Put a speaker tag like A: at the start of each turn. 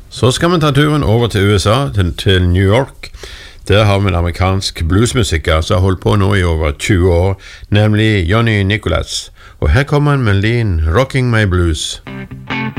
A: Så skal vi ta turen over til USA, til New York. Der har vi en amerikansk bluesmusiker som har holdt på nå i over 20 år, nemlig Johnny Nicholas. Og her kommer han med Lean Rocking My Blues.